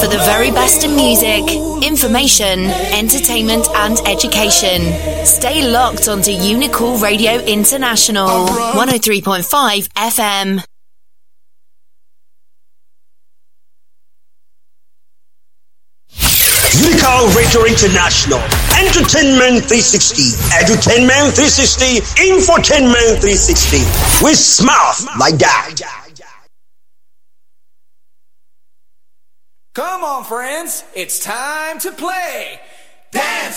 for the very best in music, information, entertainment and education. Stay locked onto Unicool Radio International, 103.5 FM. Unicool Radio International, Entertainment 360, Edutainment 360, Infotainment 360. We smart like that. Come on, friends, it's time to play Dance